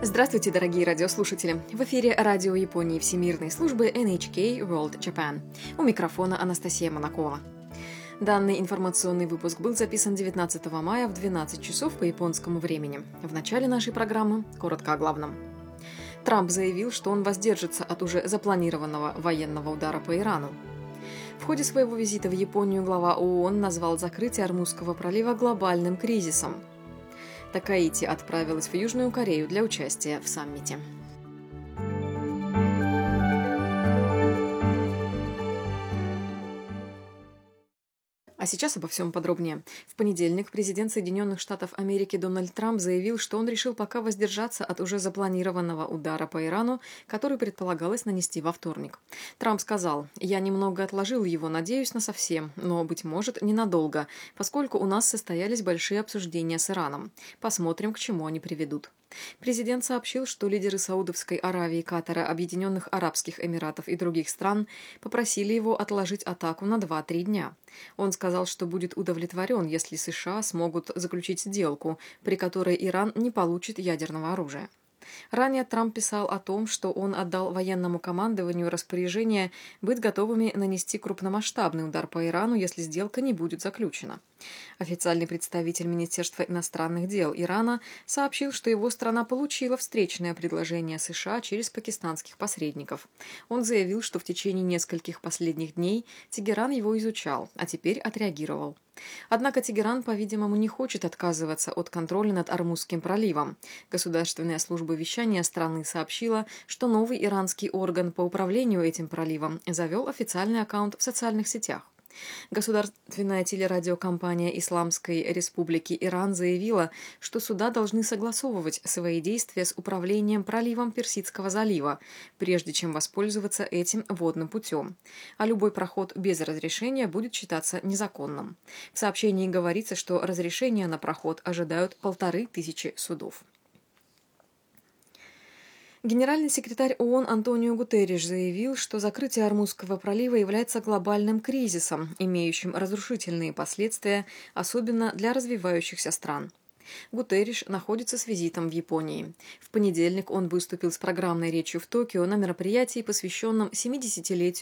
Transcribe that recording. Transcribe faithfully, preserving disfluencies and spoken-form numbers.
Здравствуйте, дорогие радиослушатели! В эфире радио Японии Всемирной службы эн эйч кей World Japan. У микрофона Анастасия Монакова. Данный информационный выпуск был записан девятнадцатого мая в двенадцать часов по японскому времени. В начале нашей программы коротко о главном. Трамп заявил, что он воздержится от уже запланированного военного удара по Ирану. В ходе своего визита в Японию глава ООН назвал закрытие Ормузского пролива глобальным кризисом. Такаити отправилась в Южную Корею для участия в саммите. А сейчас обо всем подробнее. В понедельник президент Соединенных Штатов Америки Дональд Трамп заявил, что он решил пока воздержаться от уже запланированного удара по Ирану, который предполагалось нанести во вторник. Трамп сказал: «Я немного отложил его, надеюсь, насовсем, но, быть может, ненадолго, поскольку у нас состоялись большие обсуждения с Ираном. Посмотрим, к чему они приведут». Президент сообщил, что лидеры Саудовской Аравии, Катара, Объединенных Арабских Эмиратов и других стран попросили его отложить атаку на два-три дня. Он сказал, что будет удовлетворен, если США смогут заключить сделку, при которой Иран не получит ядерного оружия. Ранее Трамп писал о том, что он отдал военному командованию распоряжение быть готовыми нанести крупномасштабный удар по Ирану, если сделка не будет заключена. Официальный представитель Министерства иностранных дел Ирана сообщил, что его страна получила встречное предложение США через пакистанских посредников. Он заявил, что в течение нескольких последних дней Тегеран его изучал, а теперь отреагировал. Однако Тегеран, по-видимому, не хочет отказываться от контроля над Ормузским проливом. Государственная служба вещания страны сообщила, что новый иранский орган по управлению этим проливом завел официальный аккаунт в социальных сетях. Государственная телерадиокомпания Исламской Республики Иран заявила, что суда должны согласовывать свои действия с управлением проливом Персидского залива, прежде чем воспользоваться этим водным путем, а любой проход без разрешения будет считаться незаконным. В сообщении говорится, что разрешение на проход ожидают полторы тысячи судов. Генеральный секретарь ООН Антонио Гутерриш заявил, что закрытие Ормузского пролива является глобальным кризисом, имеющим разрушительные последствия, особенно для развивающихся стран. Гутерриш находится с визитом в Японии. В понедельник он выступил с программной речью в Токио на мероприятии, посвященном семидесятилетию